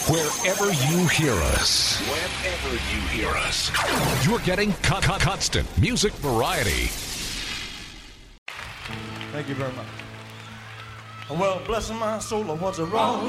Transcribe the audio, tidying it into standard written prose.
Wherever you hear us. You're getting constant music variety. Thank you very much. Well, bless my soul, what's wrong?